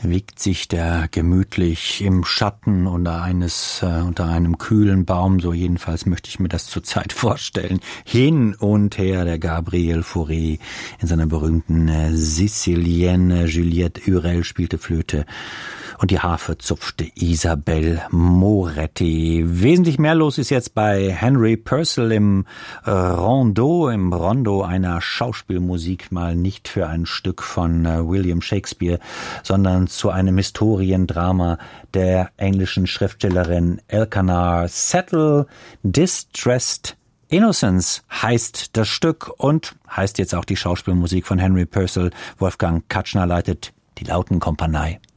wiegt sich der gemütlich im Schatten unter einem kühlen Baum, so jedenfalls möchte ich mir das zurzeit vorstellen. Hin und her der Gabriel Fauré in seiner berühmten Sicilienne, Juliette Hurel spielte Flöte und die Harfe zupfte Isabelle Moretti. Wesentlich mehr los ist jetzt bei Henry Purcell im Rondo einer Schauspielmusik, mal nicht für ein Stück von William Shakespeare, sondern zu einem Historiendrama der englischen Schriftstellerin Elkanah Settle. Distressed Innocence heißt das Stück und heißt jetzt auch die Schauspielmusik von Henry Purcell. Wolfgang Katschner leitet die Lautenkompanie.